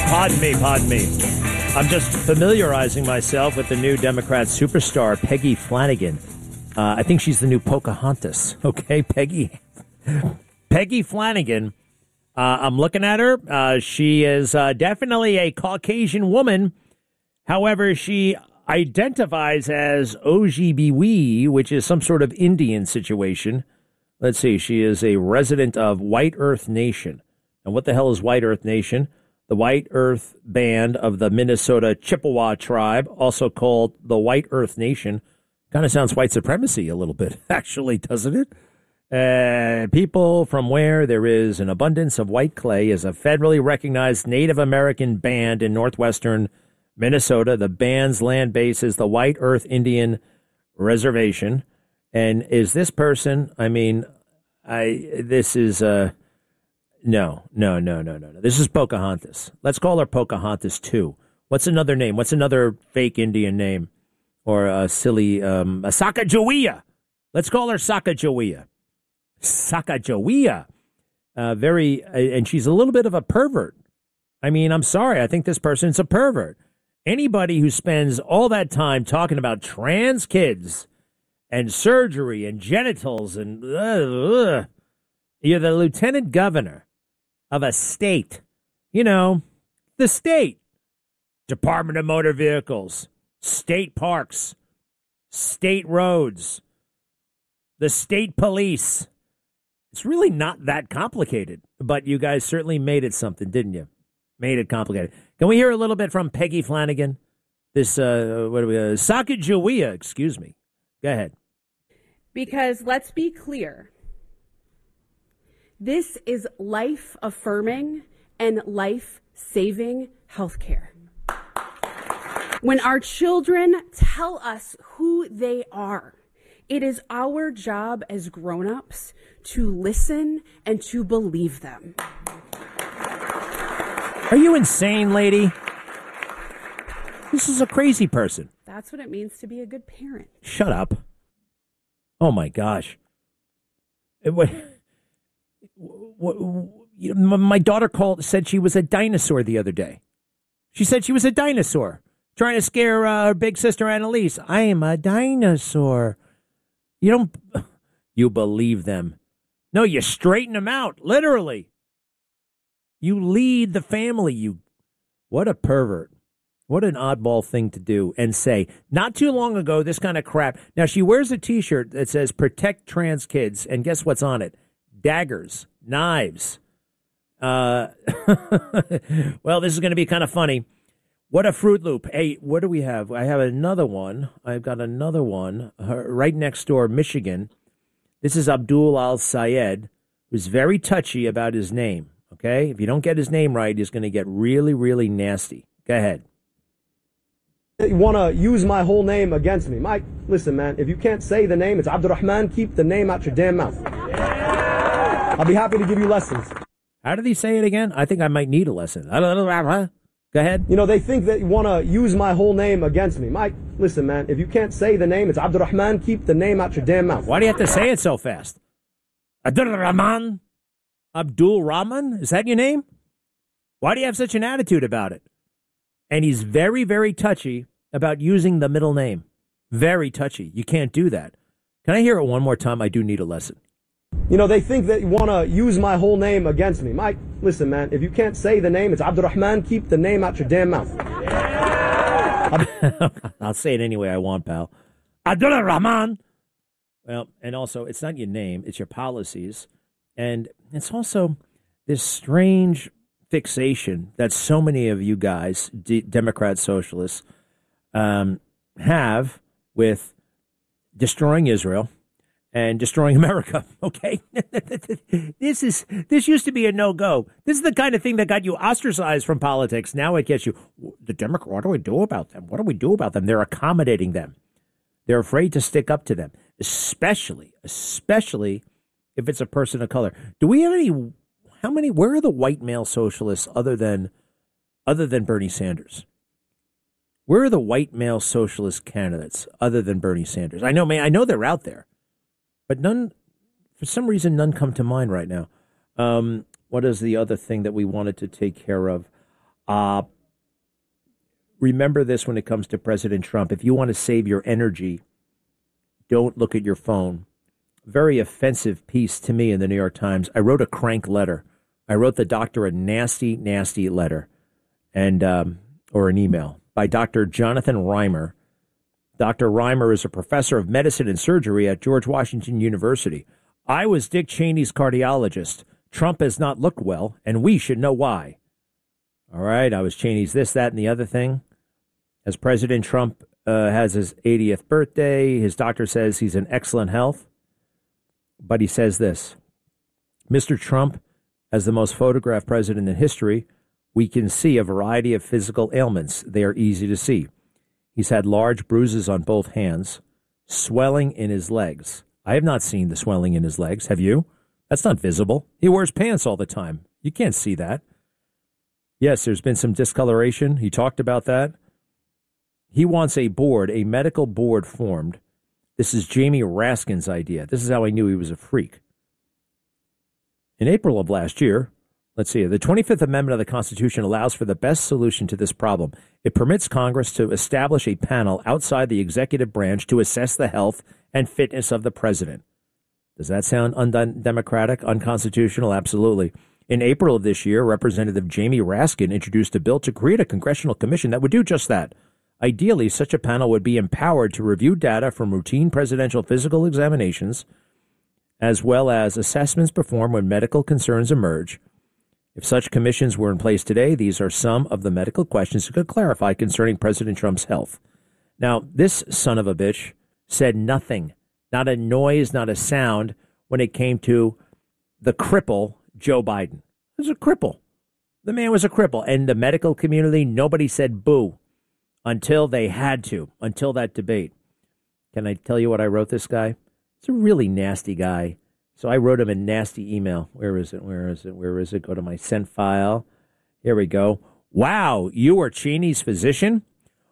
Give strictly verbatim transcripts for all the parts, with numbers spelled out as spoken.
Pardon me, pardon me. I'm just familiarizing myself with the new Democrat superstar, Peggy Flanagan. Uh, I think she's the new Pocahontas. Okay, Peggy. Peggy Flanagan. Uh, I'm looking at her. Uh, she is uh, definitely a Caucasian woman. However, she identifies as Ojibwe, which is some sort of Indian situation. Let's see. She is a resident of White Earth Nation. And what the hell is White Earth Nation? The White Earth Band of the Minnesota Chippewa tribe, also called the White Earth Nation. Kind of sounds white supremacy a little bit, actually, doesn't it? Uh, people from where there is an abundance of white clay is a federally recognized Native American band in northwestern Minnesota. The band's land base is the White Earth Indian Reservation. And is this person, I mean, I this is... Uh, No, no, no, no, no, no. This is Pocahontas. Let's call her Pocahontas two. What's another name? What's another fake Indian name? Or a silly, um, a Sacagawea. Let's call her Sacagawea. Sacagawea. Uh, very, uh, and she's a little bit of a pervert. I mean, I'm sorry. I think this person's a pervert. Anybody who spends all that time talking about trans kids and surgery and genitals and, uh, uh, you're the lieutenant governor of a state, you know, the state, Department of Motor Vehicles, state parks, state roads, the state police. It's really not that complicated, but you guys certainly made it something, didn't you? Made it complicated. Can we hear a little bit from Peggy Flanagan? This, uh, what do we, uh, Sacagawea, excuse me. Go ahead. Because let's be clear. This is life-affirming and life-saving healthcare. When our children tell us who they are, it is our job as grown-ups to listen and to believe them. Are you insane, lady? This is a crazy person. That's what it means to be a good parent. Shut up. Oh, my gosh. It, what, what, you know, my daughter called, said she was a dinosaur the other day. She said she was a dinosaur, trying to scare uh, her big sister Annalise. I am a dinosaur. You don't, you believe them. No, you straighten them out, literally. You lead the family. You, what a pervert. What an oddball thing to do and say. Not too long ago, this kind of crap. Now, she wears a T-shirt that says protect trans kids. And guess what's on it? Daggers, knives. Uh, well, this is going to be kind of funny. What a Fruit Loop. Hey, what do we have? I have another one. I've got another one uh, right next door, Michigan. This is Abdul Al-Sayed, who's very touchy about his name. Okay? If you don't get his name right, he's going to get really, really nasty. Go ahead. You want to use my whole name against me. Mike, listen, man, if you can't say the name, it's Abdurrahman. Keep the name out your damn mouth. I'll be happy to give you lessons. How did he say it again? I think I might need a lesson. Go ahead. You know, they think that you want to use my whole name against me. Mike, listen, man, if you can't say the name, it's Abdurrahman. Keep the name out your damn mouth. Why do you have to say it so fast? Abdurrahman? Abdul Rahman? Is that your name? Why do you have such an attitude about it? And he's very, very touchy about using the middle name. Very touchy. You can't do that. Can I hear it one more time? I do need a lesson. You know, they think that you want to use my whole name against me. Mike, listen, man, if you can't say the name, it's Abdurrahman. Keep the name out your damn mouth. I'll say it any way I want, pal. Abdurrahman. Well, and also, it's not your name. It's your policies. And it's also this strange fixation that so many of you guys, D- Democrat socialists, um, have with destroying Israel and destroying America. Okay, this is this used to be a no-go. This is the kind of thing that got you ostracized from politics. Now it gets you the Democrat. What do we do about them? What do we do about them? They're accommodating them. They're afraid to stick up to them, especially, especially if it's a person of color. Do we have any? How many? Where are the white male socialists other than other than Bernie Sanders? Where are the white male socialist candidates other than Bernie Sanders? I know, man. I know they're out there, but none. For some reason, none come to mind right now. Um, what is the other thing that we wanted to take care of? Uh, remember this when it comes to President Trump. If you want to save your energy, don't look at your phone. Very offensive piece to me in the New York Times. I wrote a crank letter. I wrote the doctor a nasty, nasty letter, and um, or an email by Doctor Jonathan Reimer. Doctor Reimer is a professor of medicine and surgery at George Washington University. I was Dick Cheney's cardiologist. Trump has not looked well, and we should know why. All right, I was Cheney's this, that, and the other thing. As President Trump uh, has his eightieth birthday, his doctor says he's in excellent health. But he says this, Mister Trump, as the most photographed president in history, we can see a variety of physical ailments. They are easy to see. He's had large bruises on both hands, swelling in his legs. I have not seen the swelling in his legs. Have you? That's not visible. He wears pants all the time. You can't see that. Yes, there's been some discoloration. He talked about that. He wants a board, a medical board formed. This is Jamie Raskin's idea. This is how I knew he was a freak. In April of last year, let's see, the twenty-fifth Amendment of the Constitution allows for the best solution to this problem. It permits Congress to establish a panel outside the executive branch to assess the health and fitness of the president. Does that sound undemocratic, unconstitutional? Absolutely. In April of this year, Representative Jamie Raskin introduced a bill to create a congressional commission that would do just that. Ideally, such a panel would be empowered to review data from routine presidential physical examinations, as well as assessments performed when medical concerns emerge. If such commissions were in place today, these are some of the medical questions that could clarify concerning President Trump's health. Now, this son of a bitch said nothing, not a noise, not a sound, when it came to the cripple, Joe Biden. He was a cripple. The man was a cripple. And the medical community, nobody said boo until they had to, until that debate. Can I tell you what I wrote this guy? He's a really nasty guy. So I wrote him a nasty email. Where is it? Where is it? Where is it? Go to my sent file. Here we go. Wow, you were Cheney's physician?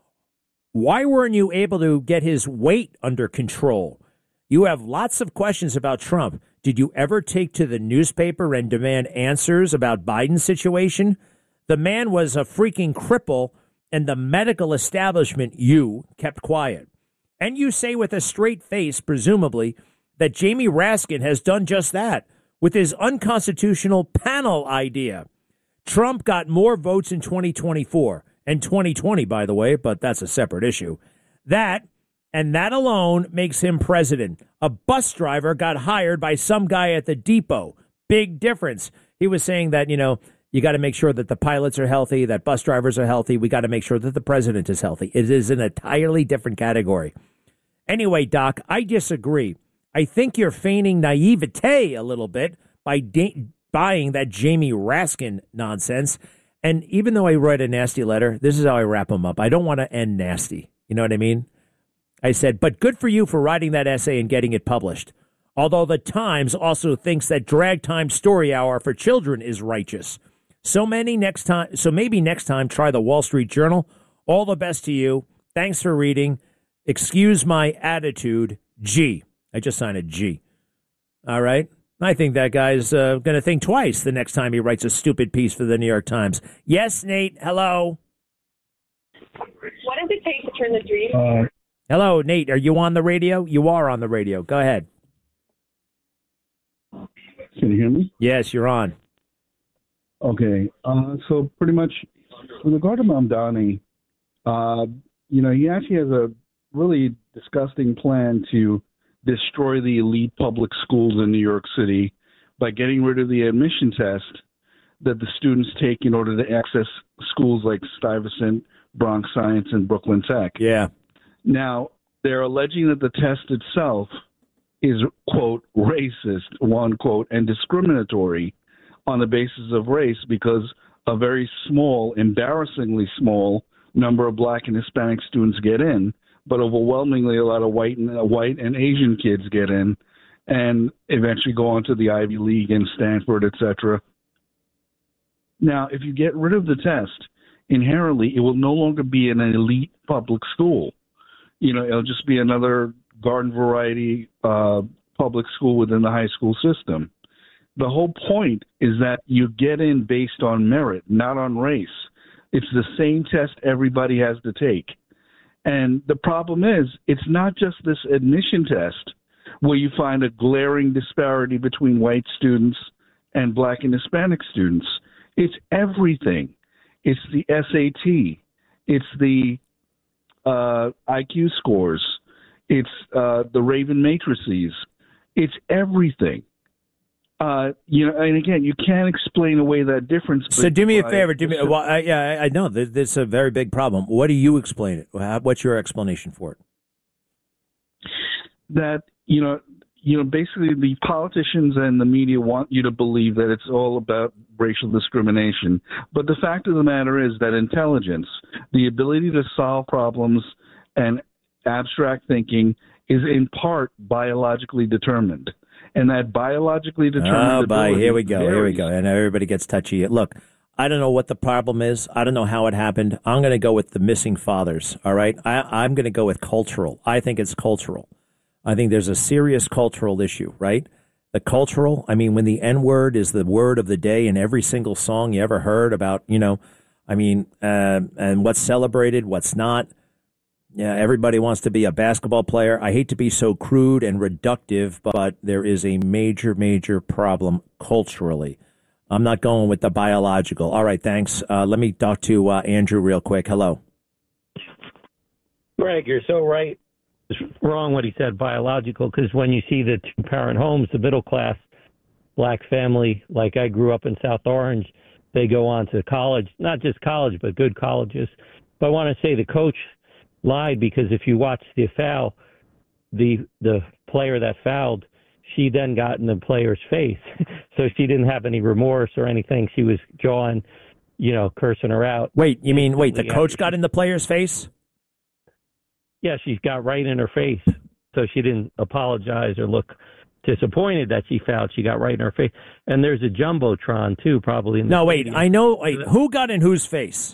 Why weren't you able to get his weight under control? You have lots of questions about Trump. Did you ever take to the newspaper and demand answers about Biden's situation? The man was a freaking cripple, and the medical establishment, you, kept quiet. And you say with a straight face, presumably, that Jamie Raskin has done just that with his unconstitutional panel idea. Trump got more votes in twenty twenty-four and twenty twenty, by the way, but that's a separate issue. That, and that alone, makes him president. A bus driver got hired by some guy at the depot. Big difference. He was saying that, you know, you got to make sure that the pilots are healthy, that bus drivers are healthy. We got to make sure that the president is healthy. It is an entirely different category. Anyway, Doc, I disagree. I think you're feigning naivete a little bit by da- buying that Jamie Raskin nonsense. And even though I write a nasty letter, this is how I wrap them up. I don't want to end nasty. You know what I mean? I said, but good for you for writing that essay and getting it published. Although the Times also thinks that drag time story hour for children is righteous. So many next time. So maybe next time, try the Wall Street Journal. All the best to you. Thanks for reading. Excuse my attitude, G. I just signed a G. All right. I think that guy's uh, going to think twice the next time he writes a stupid piece for the New York Times. Yes, Nate. Hello. What does it take to turn the dream? Uh, hello, Nate. Are you on the radio? You are on the radio. Go ahead. Can you hear me? Yes, you're on. Okay. Uh, so pretty much with regard to Mamdani, uh, you know, he actually has a really disgusting plan to destroy the elite public schools in New York City by getting rid of the admission test that the students take in order to access schools like Stuyvesant, Bronx Science, and Brooklyn Tech. Yeah. Now, they're alleging that the test itself is, quote, racist, one quote, and discriminatory on the basis of race because a very small, embarrassingly small number of black and Hispanic students get in, but overwhelmingly a lot of white and uh, white and Asian kids get in and eventually go on to the Ivy League and Stanford, et cetera. Now, if you get rid of the test, inherently it will no longer be in an elite public school. You know, it'll just be another garden variety uh, public school within the high school system. The whole point is that you get in based on merit, not on race. It's the same test everybody has to take. And the problem is, it's not just this admission test where you find a glaring disparity between white students and black and Hispanic students. It's everything. It's the S A T. It's the uh, I Q scores. It's uh, the Raven matrices. It's everything. Uh, you know, and again, you can't explain away that difference. So do me a favor. Do me. Well, I, yeah, I know that this is a very big problem. What do you explain it? What's your explanation for it? That you know, you know, basically the politicians and the media want you to believe that it's all about racial discrimination. But the fact of the matter is that intelligence, the ability to solve problems, and abstract thinking is in part biologically determined. And that biologically determined. Oh, boy, here we go. varies. Here we go. And everybody gets touchy. Look, I don't know what the problem is. I don't know how it happened. I'm going to go with the missing fathers. All right. I, I'm going to go with cultural. I think it's cultural. I think there's a serious cultural issue, right? The cultural. I mean, when the N word is the word of the day in every single song you ever heard about, you know, I mean, uh, and what's celebrated, what's not. Yeah, everybody wants to be a basketball player. I hate to be so crude and reductive, but there is a major, major problem culturally. I'm not going with the biological. All right, thanks. Uh, let me talk to uh, Andrew real quick. Hello. Greg, you're so right. It's wrong what he said, biological, because when you see the two-parent homes, the middle-class black family, like I grew up in South Orange, they go on to college, not just college, but good colleges. But I want to say the coach lied, because if you watch the foul, the the player that fouled, she then got in the player's face. So she didn't have any remorse or anything. She was jawing, you know, cursing her out. Wait, you mean, wait, the coach got in the player's face? Yeah, she got right in her face. So she didn't apologize or look disappointed that she fouled. She got right in her face. And there's a Jumbotron, too, probably. In the no, wait, stadium. I know. Wait, who got in whose face?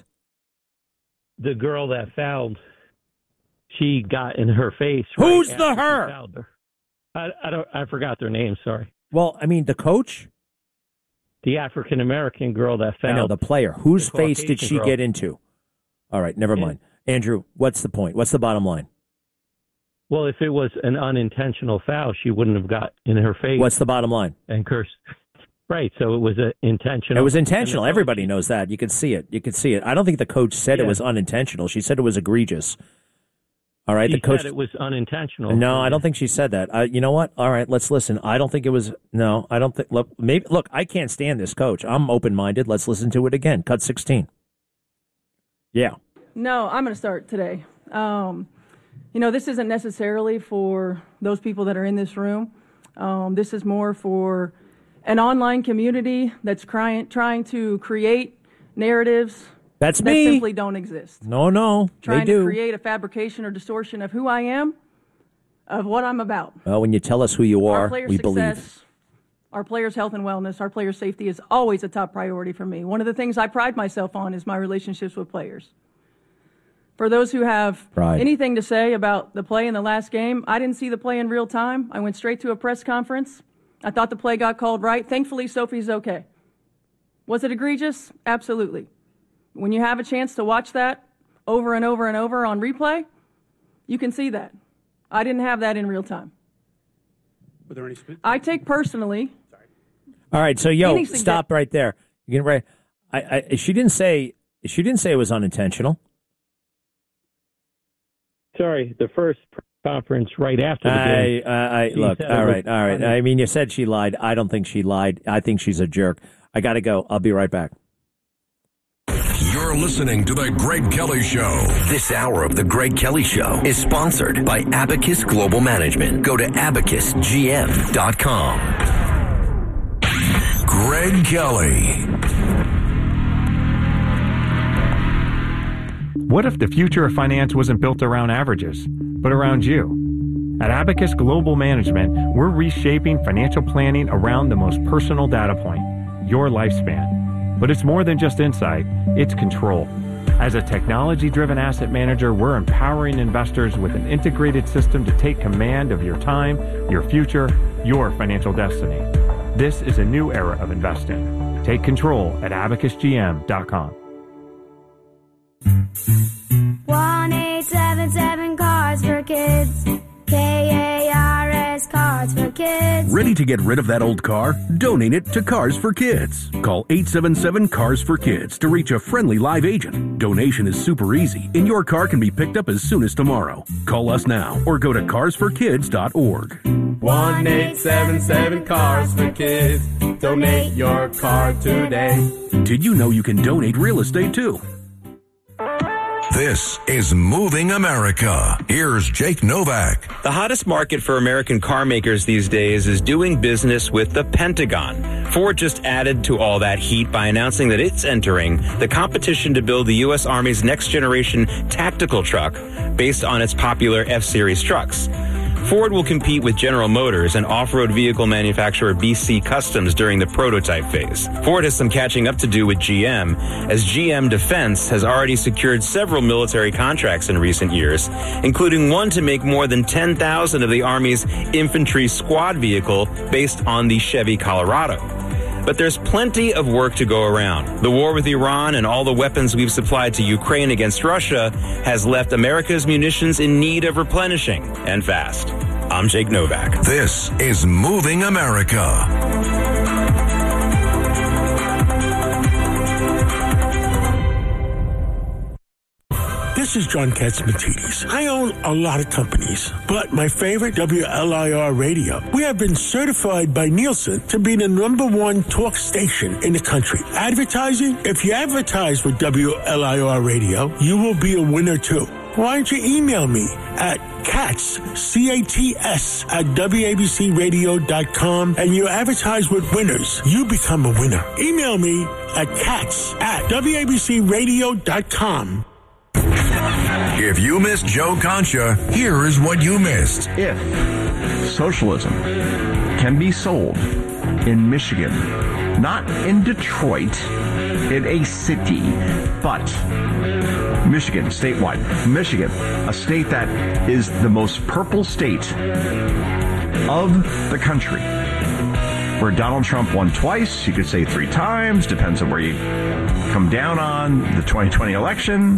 The girl that fouled. She got in her face. Who's right the her? her? I, I don't. I forgot their name. Sorry. Well, I mean, the coach, the African American girl that fouled. I know the player. Whose the face did Caucasian she girl. get into? All right, never Yeah. mind. Andrew, what's the point? What's the bottom line? Well, if it was an unintentional foul, she wouldn't have got in her face. What's the bottom line? And cursed. Right. So it was a intentional. It was intentional. Everybody knows that. You could see it. You could see it. I don't think the coach said Yeah. it was unintentional. She said it was egregious. All right, She the coach said it was unintentional. No, I don't think she said that. Uh, you know what? All right, let's listen. I don't think it was. No, I don't think. Look, maybe. Look, I can't stand this coach. I'm open-minded. Let's listen to it again. Cut sixteen. Yeah. No, I'm going to start today. Um, you know, this isn't necessarily for those people that are in this room. Um, this is more for an online community that's trying trying to create narratives That's that me. simply don't exist. No, no, Trying they do. to create a fabrication or distortion of who I am, of what I'm about. Well, when you tell us who you Our are, players' we success, believe. our players' health and wellness, our players' safety is always a top priority for me. One of the things I pride myself on is my relationships with players. For those who have Pride. anything to say about the play in the last game, I didn't see the play in real time. I went straight to a press conference. I thought the play got called right. Thankfully, Sophie's okay. Was it egregious? Absolutely. When you have a chance to watch that over and over and over on replay, you can see that. I didn't have that in real time. Were there any sp- I take personally. All right, so yo, Anything stop right there. You can right. I, I, she didn't say. She didn't say it was unintentional. Sorry, the first conference right after the I, game. I, I she look. said All it was right, all right. I mean, you said she lied. I don't think she lied. I think she's a jerk. I got to go. I'll be right back. You're listening to The Greg Kelly Show. This hour of The Greg Kelly Show is sponsored by Abacus Global Management. Go to abacus g m dot com. Greg Kelly. What if the future of finance wasn't built around averages, but around you? At Abacus Global Management, we're reshaping financial planning around the most personal data point, your lifespan. But it's more than just insight, it's control. As a technology-driven asset manager, we're empowering investors with an integrated system to take command of your time, your future, your financial destiny. This is a new era of investing. Take control at abacus g m dot com. one eight seven seven Cars for Kids. K A R S Cars for Kids. Ready to get rid of that old car? Donate it to Cars for Kids. Call eight seven seven Cars for Kids to reach a friendly live agent. Donation is super easy, and your car can be picked up as soon as tomorrow. Call us now or go to cars for kids dot org. one eight seven seven Cars for Kids. Donate your car today. Did you know you can donate real estate too? This is Moving America. Here's Jake Novak. The hottest market for American car makers these days is doing business with the Pentagon. Ford just added to all that heat by announcing that it's entering the competition to build the U S Army's next generation tactical truck based on its popular F-Series trucks. Ford will compete with General Motors and off-road vehicle manufacturer B C Customs during the prototype phase. Ford has some catching up to do with G M, as G M Defense has already secured several military contracts in recent years, including one to make more than ten thousand of the Army's infantry squad vehicle based on the Chevy Colorado. But there's plenty of work to go around. The war with Iran and all the weapons we've supplied to Ukraine against Russia has left America's munitions in need of replenishing, and fast. I'm Jake Novak. This is Moving America. This is John Katzmatidis. I own a lot of companies, but my favorite, W L I R Radio. We have been certified by Nielsen to be the number one talk station in the country. Advertising? If you advertise with W L I R Radio, you will be a winner too. Why don't you email me at Katz, C A T S, at W A B C radio dot com, and you advertise with winners. You become a winner. Email me at Katz at W A B C radio dot com. If you missed Joe Concha, here is what you missed. If socialism can be sold in Michigan, not in Detroit, in a city, but Michigan, statewide. Michigan, a state that is the most purple state of the country, where Donald Trump won twice, you could say three times, depends on where you come down on the twenty twenty election.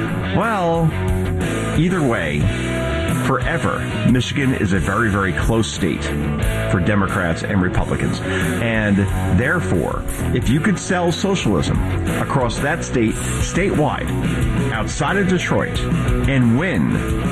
Well, either way, forever, Michigan is a very, very close state for Democrats and Republicans. And therefore, if you could sell socialism across that state, statewide, outside of Detroit, and win,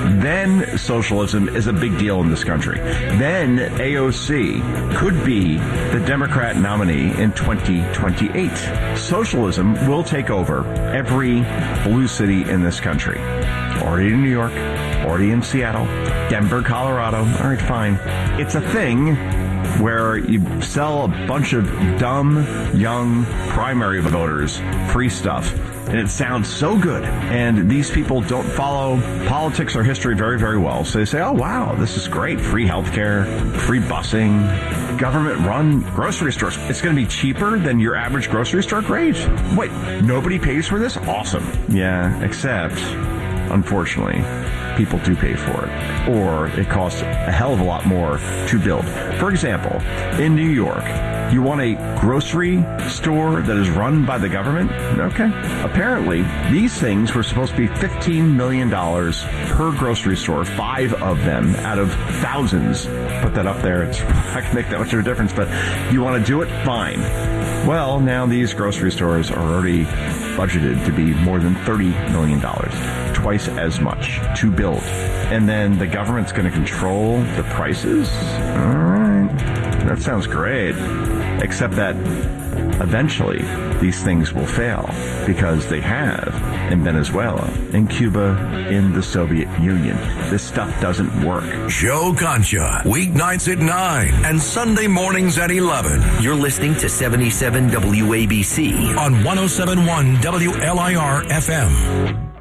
then socialism is a big deal in this country. Then A O C could be the Democrat nominee in twenty twenty-eight. Socialism will take over every blue city in this country. Already in New York, already in Seattle, Denver, Colorado. All right, fine. It's a thing where you sell a bunch of dumb, young primary voters free stuff, and it sounds so good. And these people don't follow politics or history very, very well. So they say, oh, wow, this is great. Free healthcare, free busing, government-run grocery stores. It's going to be cheaper than your average grocery store? Great. Wait, nobody pays for this? Awesome. Yeah, except, unfortunately, people do pay for it, or it costs a hell of a lot more to build. For example, in New York, you want a grocery store that is run by the government? Okay. Apparently, these things were supposed to be fifteen million dollars per grocery store, five of them out of thousands. Put that up there. It's not going to make that much of a difference, but you want to do it? Fine. Well, now these grocery stores are already budgeted to be more than thirty million dollars, twice as much to build. And then the government's going to control the prices? All right. That sounds great. Except that eventually these things will fail, because they have in Venezuela, in Cuba, in the Soviet Union. This stuff doesn't work. Joe Concha, weeknights at nine and Sunday mornings at eleven. You're listening to seventy-seven W A B C on one oh seven point one W L I R F M.